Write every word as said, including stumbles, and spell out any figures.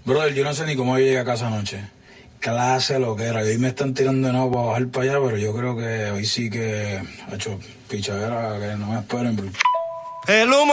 Brother, yo no sé ni cómo yo llegué a casa anoche. Clase lo que era. Hoy me están tirando de nuevo para bajar para allá, pero yo creo que hoy sí que ha hecho pichadera que no me esperen. Bro. El humo